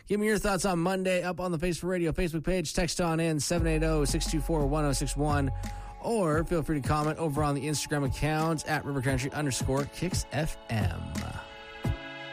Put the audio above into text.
Give me your thoughts on Monday up on the Face for Radio Facebook page. Text on in 780-624-1061. Or feel free to comment over on the Instagram account at rivercountry_KicksFM.